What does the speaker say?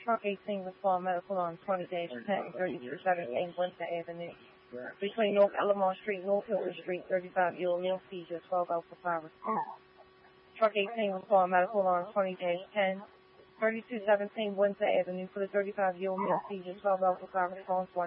Truck 18 respond medical on 20-10, 3217 Winter Avenue. Between North Alamo Street, North Hilton Street, 35 Mill seizure, 12 Alpha 5 response. Truck 18 respond medical on 20-10, 3217 Winter Avenue for the 35 Mill seizure, 12 Alpha 5 response.